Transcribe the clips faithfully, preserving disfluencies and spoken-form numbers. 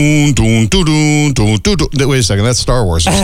Wait a second, that's Star Wars or something.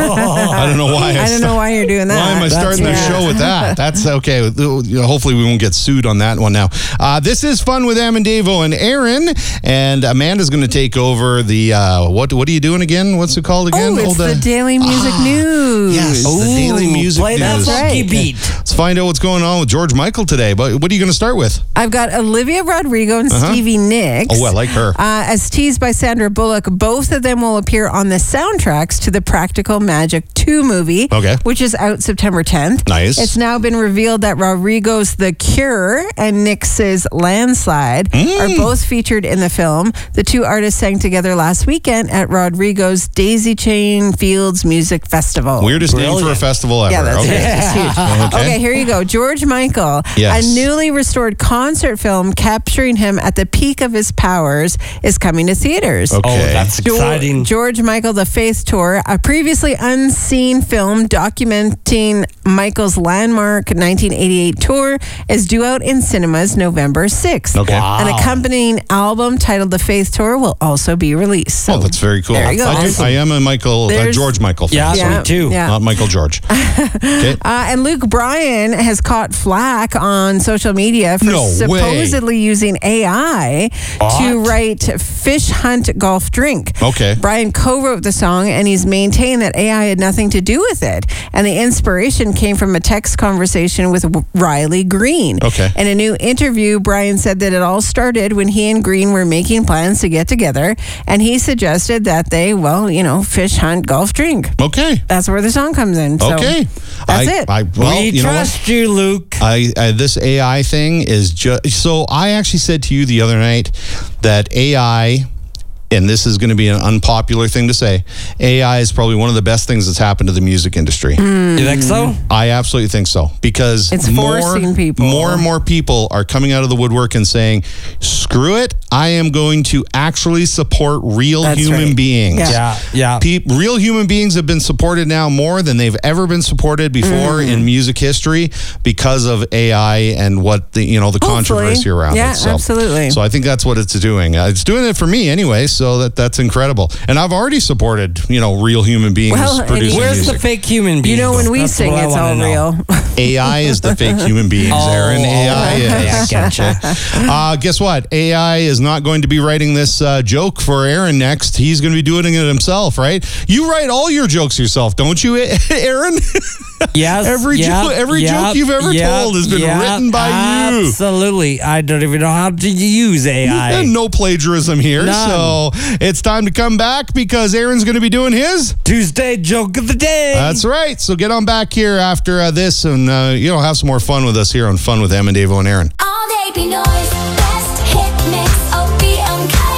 I don't know why. I, I don't know why you're doing that. Why am I starting the yeah. show with that? That's okay. Hopefully we won't get sued on that one now. Uh, this is Fun with Em and Davo and Aaron, and Amanda's going to take over the, uh, what What are you doing again? What's it called again? Oh, it's oh, the, the Daily Music ah, News. Yes, Ooh, the Daily Music play News. that funky beat. Let's find out what's going on with George Michael today. But what are you going to start with? I've got Olivia Rodrigo and Uh-huh. Stevie Nicks. Oh, I like her. Uh, as teased by Sandra Bullock, both of them will appear on the soundtracks to the Practical Magic two movie, Okay. which is out September tenth. Nice. It's now been revealed that Rodrigo's The Cure and Nicks' Landslide Mm. are both featured in the film. The two artists sang together last weekend at Rodrigo's Daisy Chain Fields Music Festival. Weirdest name for a Brilliant. festival ever. Yeah, that's okay. it. It's huge. Okay. Okay, here you go. George Michael, Yes. a newly restored concert film capturing him at the peak of his powers, is coming to theaters. Okay. Oh, that's Geor- exciting. George Michael, The Faith Tour, a previously unseen film documenting Michael's landmark nineteen eighty-eight tour, is due out in cinemas November sixth. Okay. Wow. An accompanying album titled The Faith Tour will also be released. So Oh, that's very cool. There you go. I, do, I am a Michael, uh, There's- George Michael fan. Yeah, Yeah, me too. yeah. Not Michael George. Okay. Uh, and Luke Bryan has caught flack on social media for No way. supposedly using A I to What? write Fish Hunt Golf Drink. Okay. Bryan co-wrote the song, and he's maintained that A I had nothing to do with it. And the inspiration came from a text conversation with Riley Green. Okay. In a new interview, Bryan said that it all started when he and Green were making plans to get together, and he suggested that they, well, you know, fish, hunt, golf, drink. Okay. That's where the song comes in. So Okay. that's I, it. I, well, we you know what? trust you, Luke. I, I this A I thing is just so. I actually said to you the other night that A I, and this is going to be an unpopular thing to say, A I is probably one of the best things that's happened to the music industry. You think so? I absolutely think so, because It's more, forcing people. more and more people are coming out of the woodwork and saying, screw it, I am going to actually support real That's human right. beings. Yeah. Yeah, yeah. Pe- real human beings have been supported now more than they've ever been supported before Mm. in music history because of A I and what the you know the Hopefully. controversy around Yeah, it. So, absolutely. So I think that's what it's doing. Uh, it's doing it for me anyway. So that that's incredible. And I've already supported you know real human beings Well, and producing Where's music. the fake human being? You know, when we That's sing, what I it's wanna all know. real. A I is the fake human beings, Oh, Aaron. A I okay, I is. gotcha. Uh, guess what? A I is not going to be writing this uh, joke for Aaron next. He's going to be doing it himself, right? You write all your jokes yourself, don't you, Aaron? Yes. Every yeah, joke- every yeah, joke you've ever yeah, told has been yeah, written by you. Absolutely. I don't even know how to use A I. And no plagiarism here. None. So it's time to come back because Aaron's going to be doing his. Tuesday joke of the day. That's right. So get on back here after uh, this and, uh, you know, have some more fun with us here on Fun with Em and Davo and Aaron. All day be noise, best hit mix, O B M K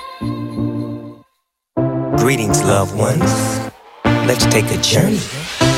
vegan. Greetings, loved ones. Let's take a journey